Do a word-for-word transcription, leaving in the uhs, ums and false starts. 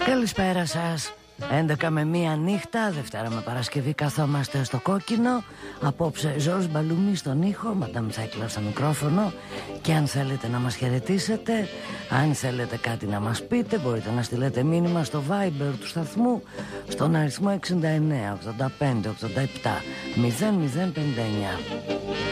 Καλησπέρα σας. έντεκα με μία νύχτα, Δευτέρα με Παρασκευή, καθόμαστε στο κόκκινο. Απόψε Ζορζ Μπαλουμί στον ήχο, Μαντάμ Θέκλα στο μικρόφωνο. Και αν θέλετε να μας χαιρετήσετε, αν θέλετε κάτι να μας πείτε, μπορείτε να στείλετε μήνυμα στο Viber του σταθμού στον αριθμό εξήντα εννέα ογδόντα πέντε ογδόντα επτά μηδέν μηδέν πενήντα εννιά.